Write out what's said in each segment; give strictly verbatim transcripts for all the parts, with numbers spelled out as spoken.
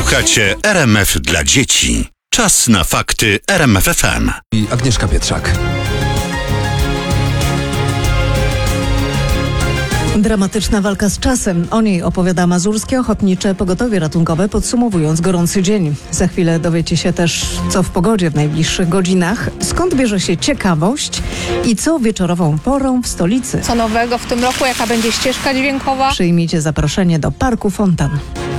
Słuchacie R M F dla dzieci. Czas na fakty R M F F M. I Agnieszka Pietrzak. Dramatyczna walka z czasem. O niej opowiada Mazurskie Ochotnicze Pogotowie Ratunkowe, podsumowując gorący dzień. Za chwilę dowiecie się też, co w pogodzie w najbliższych godzinach, skąd bierze się ciekawość i co wieczorową porą w stolicy. Co nowego w tym roku, jaka będzie ścieżka dźwiękowa. Przyjmijcie zaproszenie do Parku Fontan.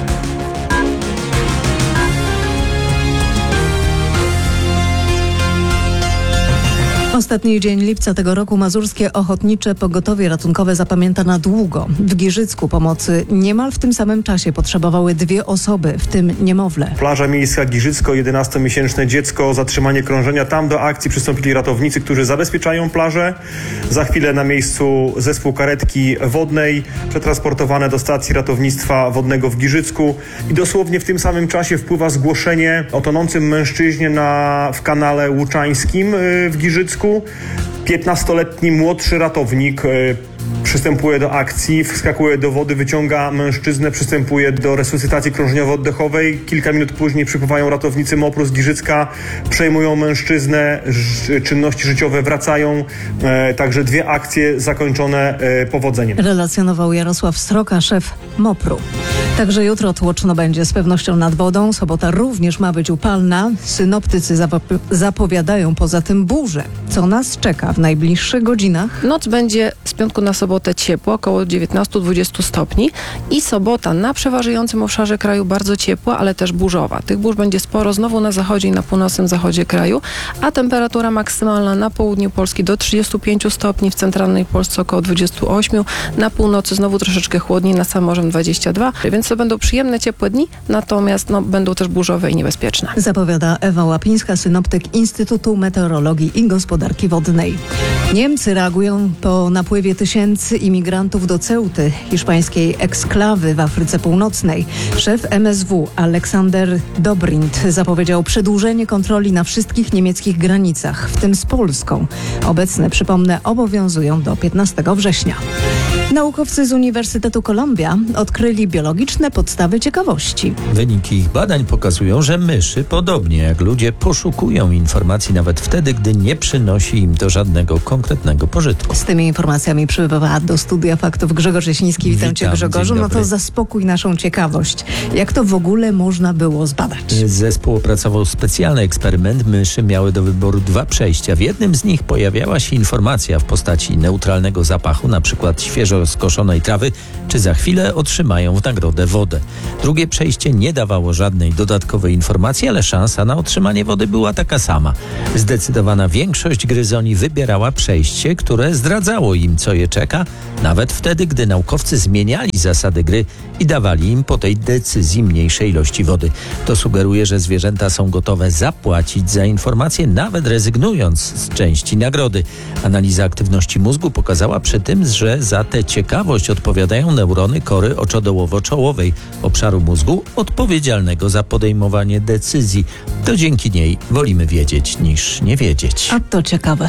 Ostatni dzień lipca tego roku Mazurskie Ochotnicze Pogotowie Ratunkowe zapamięta na długo. W Giżycku pomocy niemal w tym samym czasie potrzebowały dwie osoby, w tym niemowlę. Plaża miejska Giżycko, jedenastomiesięczne dziecko, zatrzymanie krążenia. Tam do akcji przystąpili ratownicy, którzy zabezpieczają plażę. Za chwilę na miejscu zespół karetki wodnej, przetransportowane do stacji ratownictwa wodnego w Giżycku. I dosłownie w tym samym czasie wpływa zgłoszenie o tonącym mężczyźnie na, w kanale Łuczańskim w Giżycku. piętnastoletni młodszy ratownik y, przystępuje do akcji, wskakuje do wody, wyciąga mężczyznę, przystępuje do resuscytacji krążeniowo-oddechowej. Kilka minut później przypływają ratownicy M O P R u z Giżycka, przejmują mężczyznę, ż- czynności życiowe wracają. E, także dwie akcje zakończone e, powodzeniem. Relacjonował Jarosław Sroka, szef M O P R u. Także jutro tłoczno będzie z pewnością nad wodą. Sobota również ma być upalna. Synoptycy zapo- zapowiadają poza tym burzę. Co nas czeka w najbliższych godzinach? Noc będzie z piątku na sobotę ciepło, około dziewiętnaście do dwudziestu stopni i sobota na przeważającym obszarze kraju bardzo ciepła, ale też burzowa. Tych burz będzie sporo znowu na zachodzie i na północnym zachodzie kraju, a temperatura maksymalna na południu Polski do trzydziestu pięciu stopni, w centralnej Polsce około dwudziestu ośmiu, na północy znowu troszeczkę chłodniej, nad samym morzem dwadzieścia dwa, więc to będą przyjemne, ciepłe dni, natomiast no, będą też burzowe i niebezpieczne. Zapowiada Ewa Łapińska, synoptyk Instytutu Meteorologii i Gospodarki Wodnej. Niemcy reagują po napływie tysięcy imigrantów do Ceuty, hiszpańskiej eksklawy w Afryce Północnej. Szef M S W Aleksander Dobrindt zapowiedział przedłużenie kontroli na wszystkich niemieckich granicach, w tym z Polską. Obecne, przypomnę, obowiązują do piętnastego września. Naukowcy z Uniwersytetu Columbia odkryli biologiczne podstawy ciekawości. Wyniki ich badań pokazują, że myszy, podobnie jak ludzie, poszukują informacji nawet wtedy, gdy nie przynosi im to żadnego konkretnego pożytku. Z tymi informacjami przybywa do studia faktów Grzegorz Jaśniński. Witam, Witam cię, Grzegorzu. No to zaspokój naszą ciekawość. Jak to w ogóle można było zbadać? Zespół opracował specjalny eksperyment. Myszy miały do wyboru dwa przejścia. W jednym z nich pojawiała się informacja w postaci neutralnego zapachu, na przykład świeżo skoszonej trawy, czy za chwilę otrzymają w nagrodę wodę. Drugie przejście nie dawało żadnej dodatkowej informacji, ale szansa na otrzymanie wody była taka sama. Zdecydowana większość gryzoni wybierała przejście, które zdradzało im, co je czeka, nawet wtedy, gdy naukowcy zmieniali zasady gry i dawali im po tej decyzji mniejszej ilości wody. To sugeruje, że zwierzęta są gotowe zapłacić za informacje, nawet rezygnując z części nagrody. Analiza aktywności mózgu pokazała przy tym, że za tę ciekawość odpowiadają neurony kory oczodołowo-czołowej, obszaru mózgu odpowiedzialnego za podejmowanie decyzji. To dzięki niej wolimy wiedzieć niż nie wiedzieć. A to ciekawe.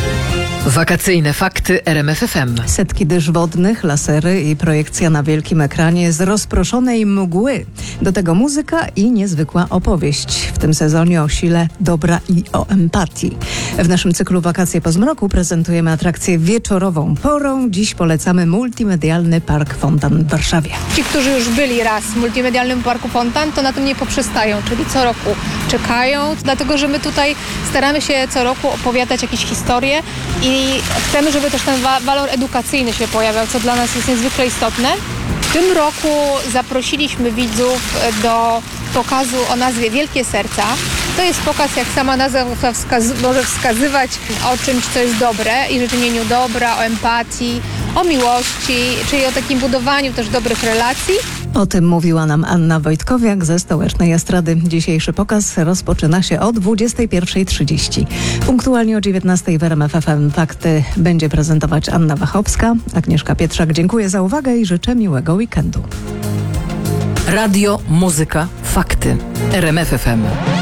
Wakacyjne fakty R M F F M. Setki dysz wodnych, lasery i projekcja na wielkim ekranie z rozproszonej mgły. Do tego muzyka i niezwykła opowieść. W tym sezonie o sile dobra i o empatii. W naszym cyklu Wakacje po zmroku prezentujemy atrakcję wieczorową porą. Dziś polecamy multimedialny Park Fontan w Warszawie. Ci, którzy już byli raz w multimedialnym Parku Fontan, to na tym nie poprzestają, czyli co roku czekają, dlatego że my tutaj staramy się co roku opowiadać jakieś historie i I chcemy, żeby też ten wa- walor edukacyjny się pojawiał, co dla nas jest niezwykle istotne. W tym roku zaprosiliśmy widzów do pokazu o nazwie Wielkie Serca. To jest pokaz, jak sama nazwa wskaz- może wskazywać, o czymś, co jest dobre i czynieniu dobra, o empatii, o miłości, czyli o takim budowaniu też dobrych relacji. O tym mówiła nam Anna Wojtkowiak ze Stołecznej Estrady. Dzisiejszy pokaz rozpoczyna się o dwudziestej pierwszej trzydzieści. Punktualnie o dziewiętnastej w R M F F M fakty będzie prezentować Anna Wachowska. Agnieszka Pietrzak, dziękuję za uwagę i życzę miłego weekendu. Radio, muzyka, fakty. R M F F M.